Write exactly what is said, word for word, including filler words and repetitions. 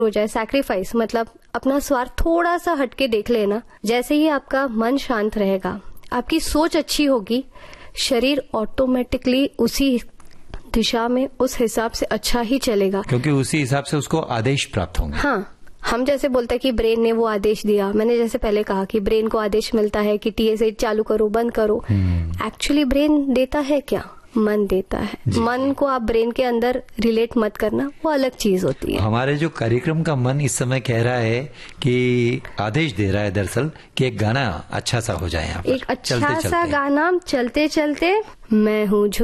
हो जाए, सैक्रिफाइस मतलब अपना स्वार्थ थोड़ा सा हटके देख लेना, जैसे ही आपका मन शांत रहेगा, आपकी सोच अच्छी होगी, शरीर ऑटोमेटिकली उसी दिशा में उस हिसाब से अच्छा ही चलेगा, क्योंकि उसी हिसाब से उसको आदेश प्राप्त होंगे। हाँ, हम जैसे बोलते हैं कि ब्रेन ने वो आदेश दिया, मैंने जैसे पहले कहा कि ब्रेन को आदेश मिलता है कि टीएसएच चालू करो, बंद करो। एक्चुअली ब्रेन देता है क्या? मन देता है। मन को आप ब्रेन के अंदर रिलेट मत करना, वो अलग चीज होती है। हमारे जो कार्यक्रम का मन इस समय कह रहा है कि आदेश दे रहा है दरअसल कि एक गाना अच्छा सा हो जाए, यहाँ पर एक अच्छा चलते सा चलते। गाना चलते चलते मैं हूँ